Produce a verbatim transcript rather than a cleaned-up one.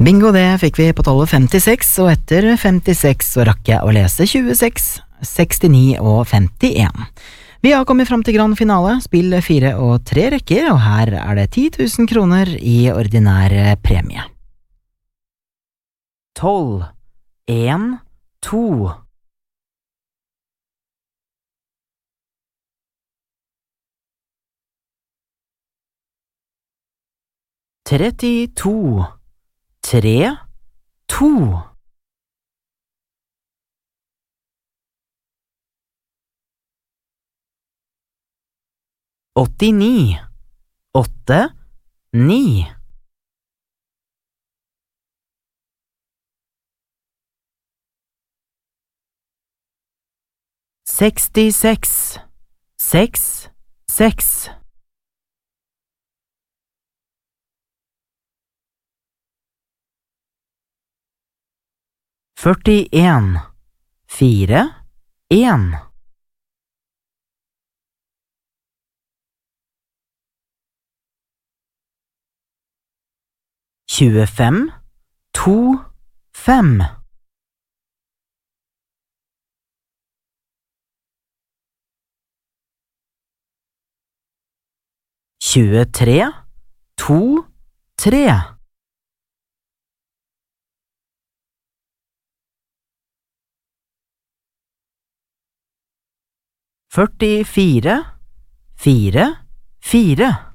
Bingo, det fikk vi på tallet femtiseks, og etter femtiseks så rakk jeg å lese tjueseks, sekstini og femtien. Vi har kommet fram til grand finale, spill fire og tre rekker, og her er det ti tusen kroner i ordinær premie. tolv, en, to. trettito, tre, to. åttini, åtte, ni. sekstiseks, seks, seks. førtien, fire, en. tjuefem, to, fem. tjuetre, to, tre. førtifire, fire, fire.